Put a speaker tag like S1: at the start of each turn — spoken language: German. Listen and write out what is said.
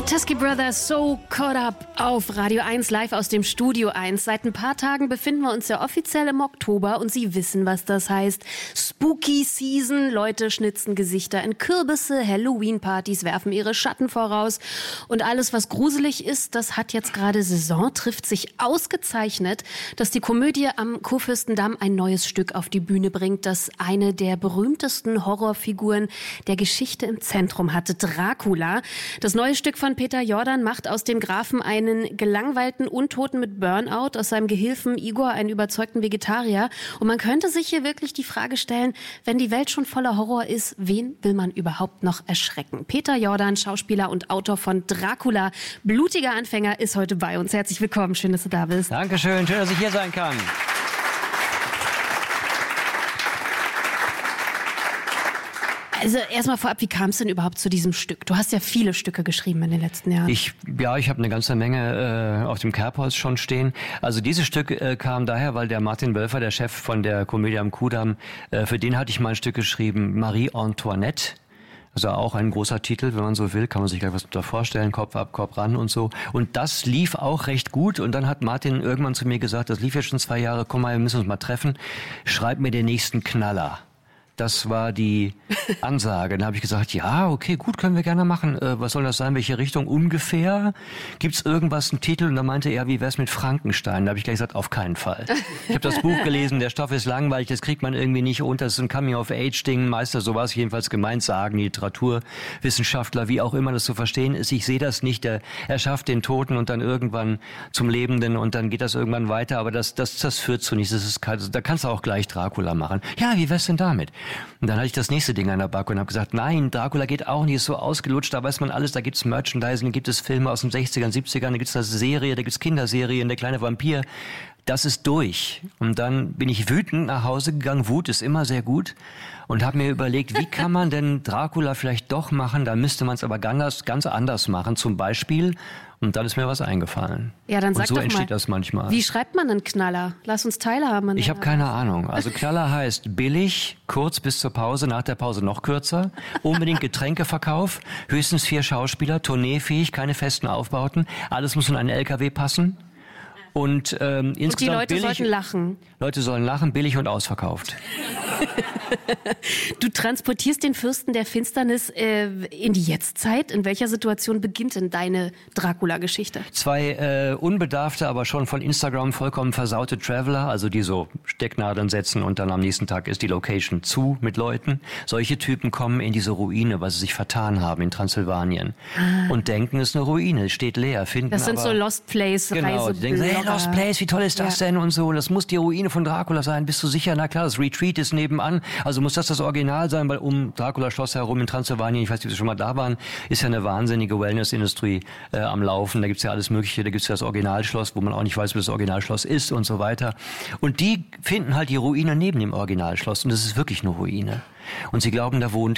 S1: Teskey Brothers, So Caught Up auf Radio 1 live aus dem Studio 1. Seit ein paar Tagen befinden wir uns ja offiziell im Oktober und Sie wissen, was das heißt. Spooky Season, Leute schnitzen Gesichter in Kürbisse, Halloween-Partys werfen ihre Schatten voraus und alles, was gruselig ist, das hat jetzt gerade Saison, trifft sich ausgezeichnet, dass die Komödie am Kurfürstendamm ein neues Stück auf die Bühne bringt, das eine der berühmtesten Horrorfiguren der Geschichte im Zentrum hatte, Dracula. Das neue Stück von Peter Jordan macht aus dem Grafen einen gelangweilten Untoten mit Burnout, aus seinem Gehilfen Igor einen überzeugten Vegetarier. Und man könnte sich hier wirklich die Frage stellen, wenn die Welt schon voller Horror ist, wen will man überhaupt noch erschrecken? Peter Jordan, Schauspieler und Autor von Dracula, blutiger Anfänger, ist heute bei uns. Herzlich willkommen, schön, dass du da bist.
S2: Dankeschön, schön, dass ich hier sein kann.
S1: Also erstmal vorab, wie kam es denn überhaupt zu diesem Stück? Du hast ja viele Stücke geschrieben in den letzten Jahren.
S2: Ich habe eine ganze Menge auf dem Kerbholz schon stehen. Also dieses Stück kam daher, weil der Martin Wölfer, der Chef von der Komödie am Kudamm, für den hatte ich mal ein Stück geschrieben, Marie Antoinette. Also auch ein großer Titel, wenn man so will, kann man sich gleich was da vorstellen, Kopf ab, Kopf ran und so. Und das lief auch recht gut und dann hat Martin irgendwann zu mir gesagt, das lief jetzt schon 2 Jahre, komm mal, wir müssen uns mal treffen, schreib mir den nächsten Knaller. Das war die Ansage. Dann habe ich gesagt, ja, okay, gut, können wir gerne machen. Was soll das sein? Welche Richtung ungefähr? Gibt's irgendwas, einen Titel? Und dann meinte er, wie wär's mit Frankenstein? Da habe ich gleich gesagt, auf keinen Fall. Ich habe das Buch gelesen, der Stoff ist langweilig, das kriegt man irgendwie nicht unter. Das ist ein Coming-of-Age-Ding. Meister, so war es jedenfalls gemeint, sagen Literaturwissenschaftler, wie auch immer das zu verstehen ist. Ich sehe das nicht. Er schafft den Toten und dann irgendwann zum Lebenden und dann geht das irgendwann weiter. Aber das führt zu nichts. Da kannst du auch gleich Dracula machen. Ja, wie wär's denn damit? Und dann hatte ich das nächste Ding an der Backe und habe gesagt, nein, Dracula geht auch nicht, ist so ausgelutscht, da weiß man alles, da gibt's Merchandising, da gibt es Filme aus den 60ern, 70ern, da gibt's eine Serie, da gibt's Kinderserien, der kleine Vampir. Das ist durch. Und dann bin ich wütend nach Hause gegangen, Wut ist immer sehr gut, und habe mir überlegt, wie kann man denn Dracula vielleicht doch machen, da müsste man es aber ganz anders machen, zum Beispiel. Und dann ist mir was eingefallen.
S1: Ja, dann sag
S2: und so
S1: doch
S2: entsteht
S1: mal,
S2: das manchmal.
S1: Wie schreibt man einen Knaller? Lass uns teilhaben.
S2: Ich habe keine Ahnung. Also Knaller heißt billig, kurz bis zur Pause, nach der Pause noch kürzer, unbedingt Getränkeverkauf, höchstens 4 Schauspieler, tourneefähig, keine festen Aufbauten, alles muss in einen LKW passen. Und insgesamt
S1: die Leute
S2: billig,
S1: sollten lachen.
S2: Leute sollen lachen, billig und ausverkauft.
S1: Du transportierst den Fürsten der Finsternis in die Jetztzeit. In welcher Situation beginnt denn deine Dracula-Geschichte?
S2: 2 unbedarfte, aber schon von Instagram vollkommen versaute Traveler, also die so Stecknadeln setzen und dann am nächsten Tag ist die Location zu mit Leuten. Solche Typen kommen in diese Ruine, weil sie sich vertan haben in Transsilvanien und denken, es ist eine Ruine, es steht leer.
S1: Das sind so Lost Place
S2: Genau, die denken, hey, Lost Place, wie toll ist das denn und so. Das muss die Ruine von Dracula sein, bist du sicher? Na klar, das Retreat ist nebenan. Also muss das Original sein, weil um Dracula-Schloss herum in Transsilvanien, ich weiß nicht, ob Sie schon mal da waren, ist ja eine wahnsinnige Wellness-Industrie am Laufen. Da gibt's ja alles Mögliche. Da gibt's ja das Originalschloss, wo man auch nicht weiß, wo das Originalschloss ist und so weiter. Und die finden halt die Ruine neben dem Originalschloss. Und das ist wirklich eine Ruine. Und sie glauben, da wohnt